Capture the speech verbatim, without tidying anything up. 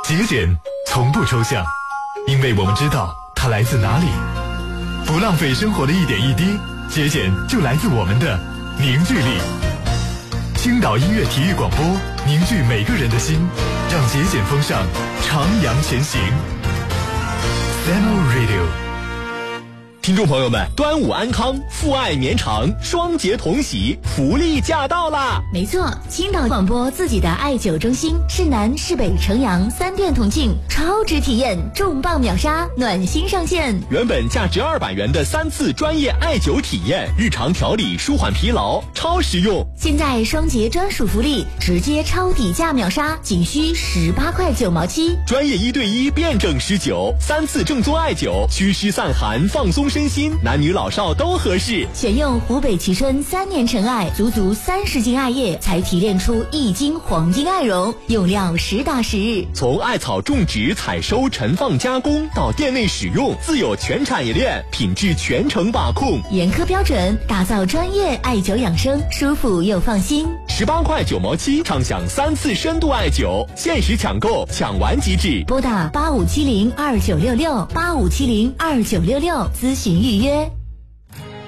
节俭从不抽象，因为我们知道它来自哪里。不浪费生活的一点一滴，节俭就来自我们的凝聚力。青岛音乐体育广播，凝聚每个人的心，让节俭风尚徜徉前行。S M O Radio。 听众朋友们，端午安康，父爱绵长，双节同喜，福利驾到啦！ 没错，青岛广播自己的艾灸中心，市南、市北、城阳三店同庆，超值体验，重磅秒杀，暖心上线。 原本价值二百元的三次专业艾灸体验，日常调理舒缓疲劳，超实用。 现在双节专属福利，直接超底价秒杀，仅需十八块九毛七。 专业一对一辩证施灸，三次正宗艾灸，祛湿散寒，放松身心，男女老少都合适。 选用湖北蕲春三年陈艾，足足三十斤艾叶才提炼出一斤黄金艾绒，用料实打实。 从艾草种植、采收、陈放、加工到店内使用，自有全产业链，品质全程把控， 严苛标准，打造专业艾灸养生，舒服又放心。 十八块九毛七，畅享三次深度艾灸，限时抢购，抢完即止。 拨打八五七零二九六六八五七零二九六六咨询预约。